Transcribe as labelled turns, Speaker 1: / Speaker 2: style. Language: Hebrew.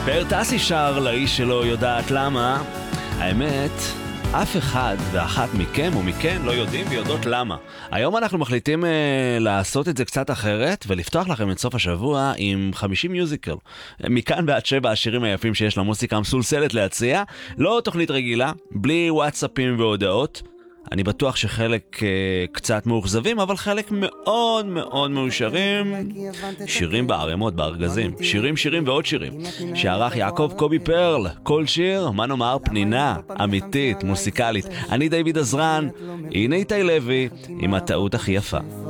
Speaker 1: פרטסי שר לאיש שלא יודעת למה. האמת, אף אחד ואחת מכם ומכן לא יודעים ויודעות למה. היום אנחנו מחליטים לעשות את זה קצת אחרת ולפתוח לכם את סוף השבוע עם 50 מיוזיקל. מכאן ועד 7 השירים היפים שיש למוסיקה המסולסלת להציע. לא תוכנית רגילה, בלי וואטסאפים והודעות. אני בטוח שחלק קצת מאוכזבים, אבל חלק מאוד מאוד מאושרים. שירים בערימות, בארגזים. שירים ועוד שירים. שערך יעקב קובי פרל. כל שיר, מה נאמר, פנינה, אמיתית, מוסיקלית. אני דיוויד עזרן, הנה איתי לוי, עם הטעות הכי יפה.